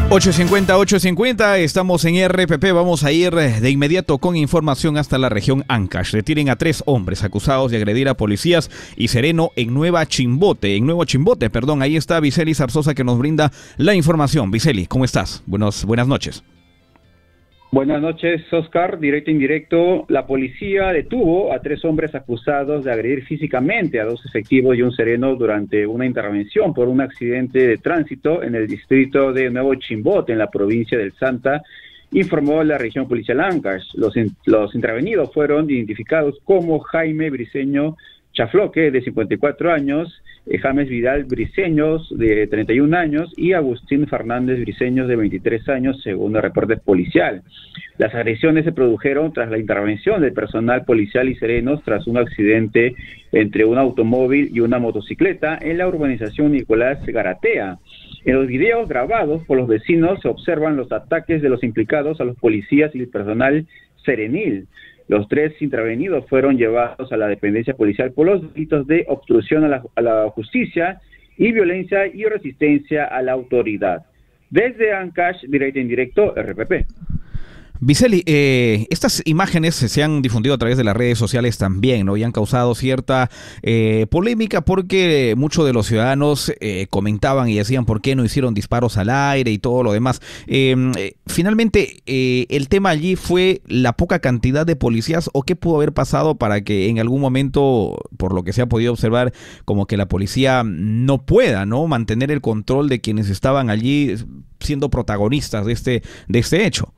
850, estamos en RPP, vamos a ir de inmediato con información hasta la región Ancash. Retienen a 3 hombres acusados de agredir a policías y sereno en Nuevo Chimbote, ahí está Viceli Zarzosa que nos brinda la información. Viceli, ¿cómo estás? Buenas noches. Buenas noches, Oscar. Directo e indirecto, la policía detuvo a 3 hombres acusados de agredir físicamente a 2 efectivos y un sereno durante una intervención por un accidente de tránsito en el distrito de Nuevo Chimbote, en la provincia del Santa, informó la región policial Ancash. Los intervenidos fueron identificados como Jaime Briceño Chafloque, de 54 años, James Vidal Briceños, de 31 años, y Agustín Fernández Briceños, de 23 años, según el reporte policial. Las agresiones se produjeron tras la intervención del personal policial y serenos tras un accidente entre un automóvil y una motocicleta en la urbanización Nicolás Garatea. En los videos grabados por los vecinos se observan los ataques de los implicados a los policías y el personal serenil. Los 3 intervenidos fueron llevados a la dependencia policial por los delitos de obstrucción a la justicia y violencia y resistencia a la autoridad. Desde Ancash, directo e indirecto, RPP. Viceli, estas imágenes se han difundido a través de las redes sociales también, ¿no? Y han causado cierta polémica porque muchos de los ciudadanos comentaban y decían por qué no hicieron disparos al aire y todo lo demás. Finalmente, ¿el tema allí fue la poca cantidad de policías o qué pudo haber pasado para que en algún momento, por lo que se ha podido observar, como que la policía no pueda, ¿no?, mantener el control de quienes estaban allí siendo protagonistas de este hecho?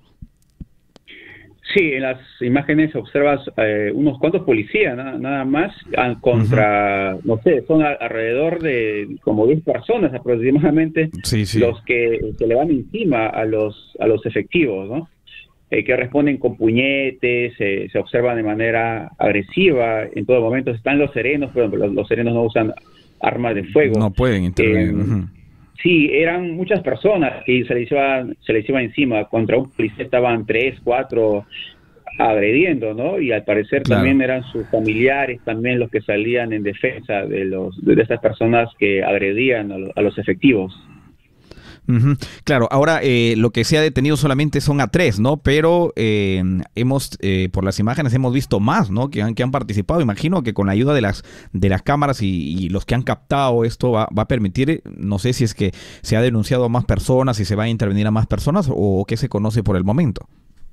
Sí, en las imágenes observas unos cuantos policías, nada más, contra, no sé, son alrededor de como 10 personas aproximadamente, sí. Los que se le van encima a los efectivos, ¿no? Que responden con puñetes, se observan de manera agresiva en todo momento. Están los serenos, pero los serenos no usan armas de fuego. No pueden intervenir. Sí, eran muchas personas que se les iba encima. Contra un policía estaban 3, 4 agrediendo, ¿no? Y al parecer también eran sus familiares también los que salían en defensa de estas personas que agredían a los efectivos. Claro, ahora lo que se ha detenido solamente son a 3, ¿no? Pero hemos, por las imágenes hemos visto más, ¿no? Que han participado. Imagino que con la ayuda de las cámaras y los que han captado esto va a permitir, no sé si es que se ha denunciado a más personas, si se va a intervenir a más personas o qué se conoce por el momento.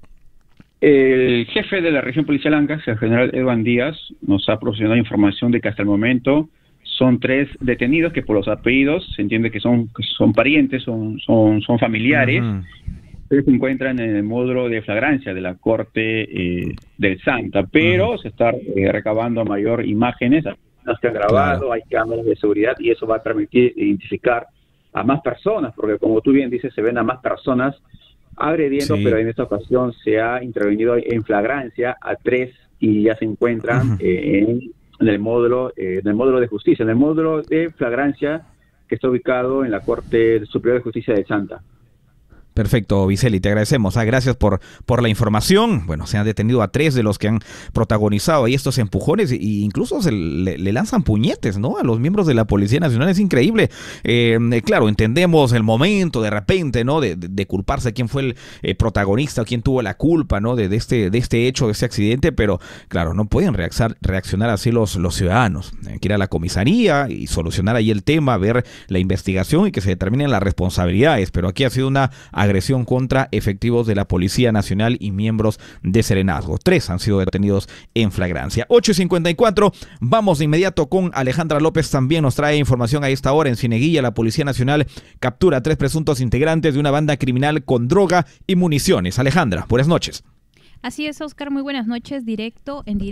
El jefe de la región policial Ancash, el general Edwin Díaz, nos ha proporcionado información de que hasta el momento son 3 detenidos que por los apellidos se entiende que son parientes, son familiares. Ellos se encuentran en el módulo de flagrancia de la Corte del Santa, pero se está recabando mayor imágenes, las que han grabado, hay cámaras de seguridad y eso va a permitir identificar a más personas, porque como tú bien dices, se ven a más personas agrediendo, pero en esta ocasión se ha intervenido en flagrancia a 3 y ya se encuentran en el módulo de justicia, en el módulo de flagrancia que está ubicado en la Corte Superior de Justicia de Santa. Perfecto, Viceli, te agradecemos. Gracias por la información. Bueno, se han detenido a 3 de los que han protagonizado ahí estos empujones e incluso le lanzan puñetes, ¿no?, a los miembros de la Policía Nacional. Es increíble. Claro, entendemos el momento de repente, ¿no?, de culparse quién fue el protagonista o quién tuvo la culpa, ¿no?, de este hecho, de este accidente, pero claro, no pueden reaccionar así los ciudadanos. Hay que ir a la comisaría y solucionar ahí el tema, ver la investigación y que se determinen las responsabilidades, pero aquí ha sido una agresión contra efectivos de la Policía Nacional y miembros de Serenazgo. 3 han sido detenidos en flagrancia. 8:54, vamos de inmediato con Alejandra López, también nos trae información a esta hora. En Cieneguilla, la Policía Nacional captura 3 presuntos integrantes de una banda criminal con droga y municiones. Alejandra, buenas noches. Así es, Oscar, muy buenas noches, directo en directo.